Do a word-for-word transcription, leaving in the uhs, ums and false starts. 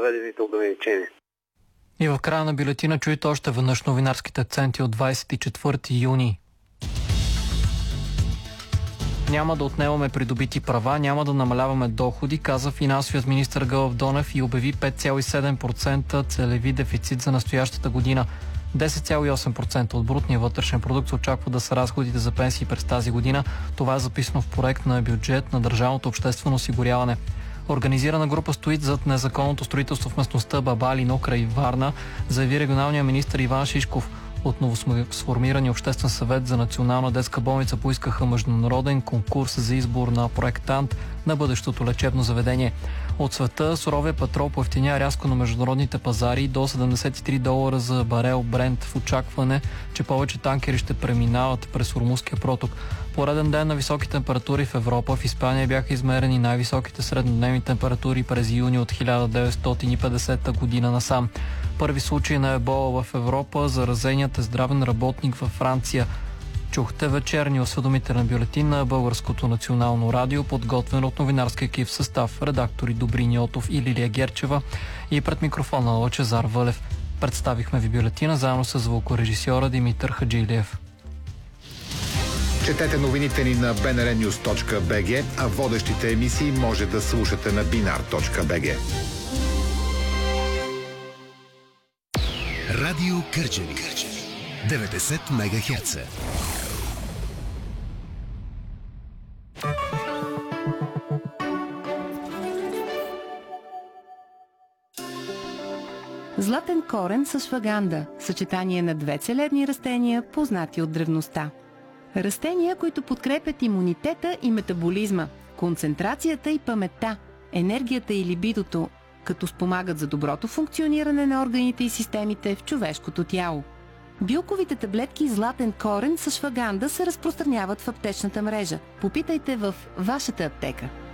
въведените ограничения. И в края на бюлетина чуйте още веднъж новинарските акценти от двадесет и четвърти юни. Няма да отнемаме придобити права, няма да намаляваме доходи, каза финансовият министър Гълъб Донев и обяви пет цяло и седем процента целеви дефицит за настоящата година. десет цяло и осем процента от брутния вътрешен продукт се очаква да са разходите за пенсии през тази година. Това е записано в проект на бюджет на Държавното обществено осигуряване. Организирана група стои зад незаконното строителство в местността Бабалино край Варна, заяви регионалния министър Иван Шишков. От новосформирания обществен съвет за национална детска болница поискаха международен конкурс за избор на проектант на бъдещото лечебно заведение. От света суровия петрол поевтиня рязко на международните пазари до седемдесет и три долара за барел Брент в очакване, че повече танкери ще преминават през Ормузския проток. Пореден ден на високи температури в Европа. В Испания бяха измерени най-високите среднодневни температури през юни от хиляда деветстотин и петдесета година насам. Първи случай на ебола в Европа, заразеният е здравен работник във Франция. Чухте вечерни осведомителен бюлетин на Българското национално радио, подготвен от новинарски екип в състав редактори Добрин Йотов и Лилия Герчева и пред микрофона Лъчезар Вълев. Представихме ви бюлетина заедно с звукорежисьора Димитър Хаджилиев. Четете новините ни на би ен ар нюз точка би джи, а водещите емисии може да слушате на бинар точка би джи. Радио Кърджали. деветдесет мегахерца. Златен корен с шваганда – съчетание на две целебни растения, познати от древността. Растения, които подкрепят имунитета и метаболизма, концентрацията и паметта, енергията и либидото, като спомагат за доброто функциониране на органите и системите в човешкото тяло. Билковите таблетки Златен корен с шваганда се разпространяват в аптечната мрежа. Попитайте в вашата аптека.